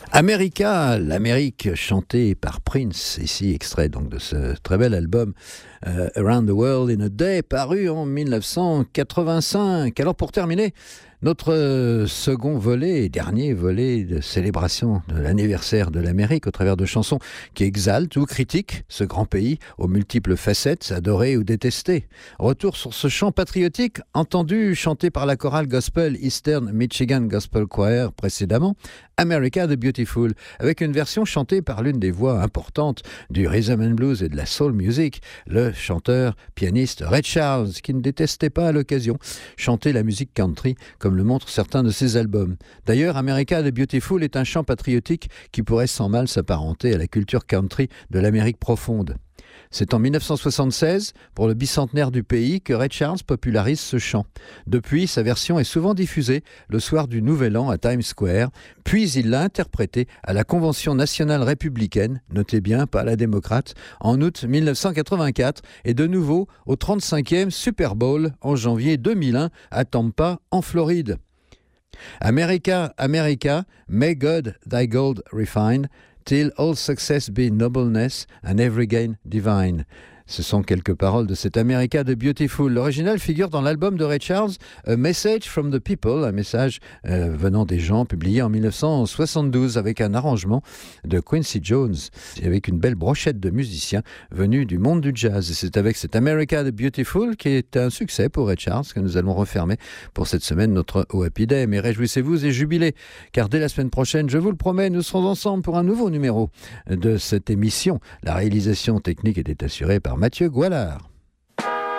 America, l'Amérique chantée par Prince, ici extrait donc de ce très bel album Around the World in a Day, paru en 1985. Alors pour terminer, notre second volet et dernier volet de célébration de l'anniversaire de l'Amérique au travers de chansons qui exaltent ou critiquent ce grand pays aux multiples facettes, adorées ou détestées. Retour sur ce chant patriotique entendu chanté par la chorale gospel Eastern Michigan Gospel Choir précédemment, America the Beautiful, avec une version chantée par l'une des voix importantes du rhythm and blues et de la soul music, le chanteur-pianiste Ray Charles, qui ne détestait pas à l'occasion chanter la musique country comme le montrent certains de ses albums. D'ailleurs, America the Beautiful est un chant patriotique qui pourrait sans mal s'apparenter à la culture country de l'Amérique profonde. C'est en 1976, pour le bicentenaire du pays, que Ray Charles popularise ce chant. Depuis, sa version est souvent diffusée le soir du Nouvel An à Times Square, puis il l'a interprétée à la Convention nationale républicaine, notez bien, pas la démocrate, en août 1984, et de nouveau au 35e Super Bowl en janvier 2001 à Tampa, en Floride. America, America, may God thy gold refine, till all success be nobleness and every gain divine. Ce sont quelques paroles de cet America the Beautiful. L'original figure dans l'album de Ray Charles, A Message from the People, un message venant des gens, publié en 1972 avec un arrangement de Quincy Jones et avec une belle brochette de musiciens venus du monde du jazz. Et c'est avec cet America the Beautiful qui est un succès pour Ray Charles que nous allons refermer pour cette semaine notre Oh Happy Day. Mais réjouissez-vous et jubilez, car dès la semaine prochaine, je vous le promets, nous serons ensemble pour un nouveau numéro de cette émission. La réalisation technique était assurée par Mathieu Goualard.